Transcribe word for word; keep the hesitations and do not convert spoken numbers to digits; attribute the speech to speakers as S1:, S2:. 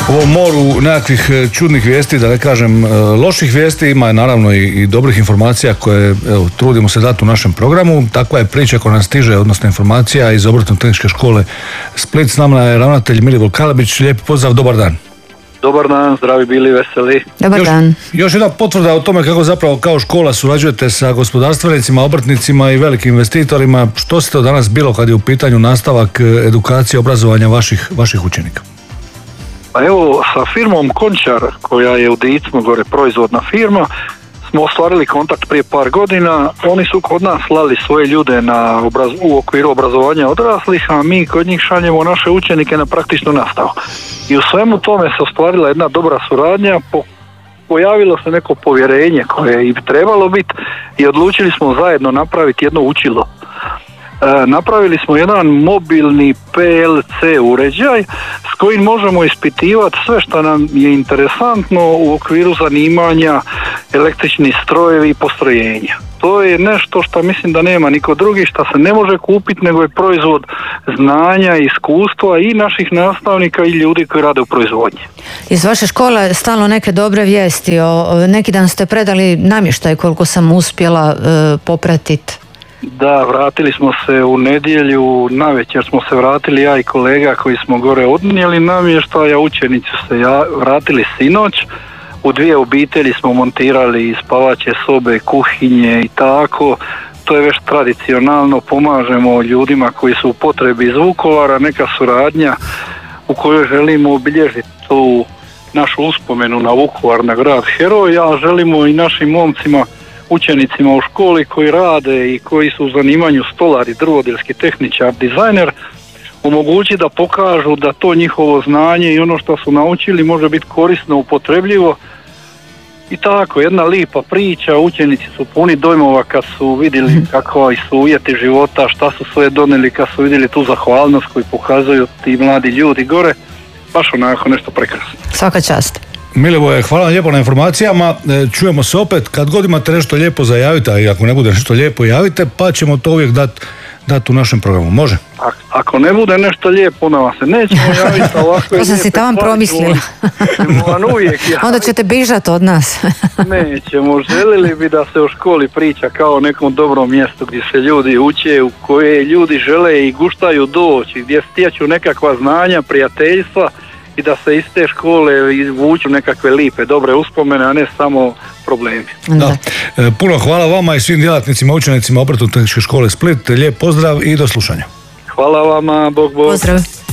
S1: U ovom moru nekakvih čudnih vijesti, da ne kažem loših vijesti, ima naravno i, i dobrih informacija koje evo, trudimo se dati u našem programu. Takva je priča koja nam stiže, odnosno informacija iz Obrtno-tehničke škole Split. S nama je ravnatelj Milivoj Kalabić. Lijepi pozdrav, dobar dan.
S2: Dobar dan, zdravi bili, veseli.
S3: Dobar
S1: još,
S3: dan.
S1: Još jedna potvrda o tome kako zapravo kao škola surađujete sa gospodarstvenicima, obrtnicima i velikim investitorima. Što ste to danas bilo kad je u pitanju nastavak edukacije, obrazovanja vaših, vaših učenika?
S2: Pa evo, sa firmom Končar, koja je u Dicmu gore proizvodna firma, smo ostvarili kontakt prije par godina. Oni su kod nas slali svoje ljude na obraz, u okviru obrazovanja odraslih, a mi kod njih šaljemo naše učenike na praktičnu nastavu. I u svemu tome se ostvarila jedna dobra suradnja, po, pojavilo se neko povjerenje koje i bi trebalo biti i odlučili smo zajedno napraviti jedno učilo. E, napravili smo jedan mobilni P L C uređaj s kojim možemo ispitivati sve što nam je interesantno u okviru zanimanja električni strojevi i postrojenja. To je nešto što mislim da nema niko drugi, što se ne može kupiti, nego je proizvod znanja, iskustva i naših nastavnika i ljudi koji rade u proizvodnji.
S3: Iz vaše škole stalno neke dobre vijesti. O, neki dan ste predali namještaj, koliko sam uspjela e, popratiti.
S2: Da, vratili smo se u nedjelju, navečer smo se vratili ja i kolega koji smo gore odnijeli namještaj, a učenici su se ja vratili sinoć. U dvije obitelji smo montirali spavaće sobe, kuhinje i tako. To je već tradicionalno, pomažemo ljudima koji su u potrebi iz Vukovara, neka suradnja u kojoj želimo obilježiti tu našu uspomenu na Vukovar, na grad heroj, a želimo i našim momcima, učenicima u školi koji rade i koji su u zanimanju stolari, drvodelski tehničar, dizajner, omogući da pokažu da to njihovo znanje i ono što su naučili može biti korisno, upotrebljivo. I tako, jedna lipa priča, učenici su puni dojmova kad su vidjeli kako su uvjeti života, šta su sve donijeli, kad su vidjeli tu zahvalnost koju pokazuju ti mladi ljudi gore, baš onako nešto prekrasno.
S3: Svaka čast.
S1: Milivoje, hvala vam lijepo na informacijama, čujemo se opet, kad god imate nešto lijepo za javiti, a i ako ne bude nešto lijepo javite, pa ćemo to uvijek dati dat u našem programu, može?
S2: A, ako ne bude nešto lijepo, onda vam se nećemo javiti ovako.
S3: To sam si tamo promislila. Onda ćete bižati od nas.
S2: Nećemo, željeli bi da se u školi priča kao o nekom dobrom mjestu gdje se ljudi uče, u koje ljudi žele i guštaju doći, gdje stječu nekakva znanja, prijateljstva i da se iz te škole izvuču nekakve lipe, dobre uspomene, a ne samo problemi.
S1: Da. E, puno hvala vama i svim djelatnicima, učenicima Obrtno-tehničke škole Split. Lijep pozdrav i do slušanja.
S2: Hvala vama, bog bog.
S3: Pozdrav.